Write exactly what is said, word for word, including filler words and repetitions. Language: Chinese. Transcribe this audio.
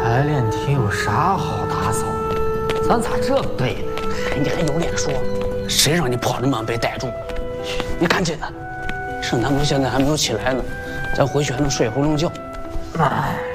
排练厅有啥好打扫？咱咋这背呢？ 你还有脸说？谁让你跑那么被逮住？你赶紧的，盛南鹏现在还没有起来呢，咱回去还能睡回笼觉。 哎。